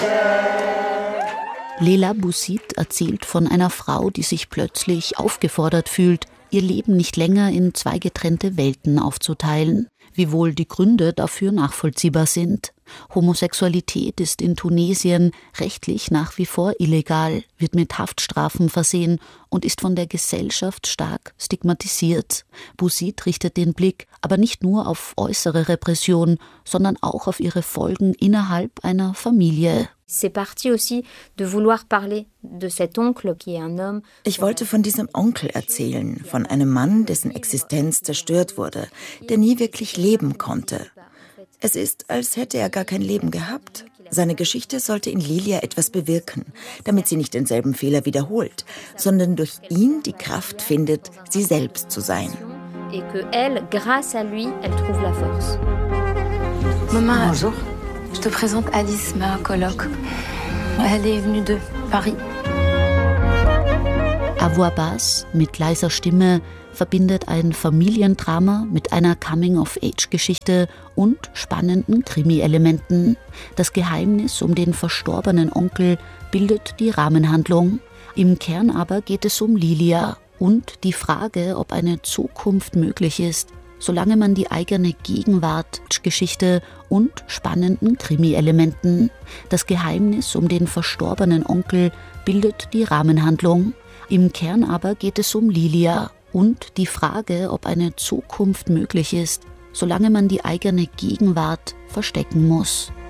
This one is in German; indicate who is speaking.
Speaker 1: Leila Boussit erzählt von einer Frau, die sich plötzlich aufgefordert fühlt, ihr Leben nicht länger in zwei getrennte Welten aufzuteilen, wiewohl die Gründe dafür nachvollziehbar sind. Homosexualität ist in Tunesien rechtlich nach wie vor illegal, wird mit Haftstrafen versehen und ist von der Gesellschaft stark stigmatisiert. Boussit richtet den Blick aber nicht nur auf äußere Repression, sondern auch auf ihre Folgen innerhalb einer Familie.
Speaker 2: Ich wollte von diesem Onkel erzählen, von einem Mann, dessen Existenz zerstört wurde, der nie wirklich leben konnte. Es ist, als hätte er gar kein Leben gehabt. Seine Geschichte sollte in Lilia etwas bewirken, damit sie nicht denselben Fehler wiederholt, sondern durch ihn die Kraft findet, sie selbst zu sein.
Speaker 3: Maman, bonjour. Je te présente Alice, ma coloc. Elle est venue de Paris.
Speaker 1: À voix basse, mit leiser Stimme, verbindet ein Familiendrama mit einer Coming-of-Age-Geschichte und spannenden Krimi-Elementen. Das Geheimnis um den verstorbenen Onkel bildet die Rahmenhandlung. Im Kern aber geht es um Lilia und die Frage, ob eine Zukunft möglich ist, solange man die eigene Gegenwart, Geschichte und spannenden Krimi-Elementen. Das Geheimnis um den verstorbenen Onkel bildet die Rahmenhandlung. Im Kern aber geht es um Lilia und die Frage, ob eine Zukunft möglich ist, solange man die eigene Gegenwart verstecken muss.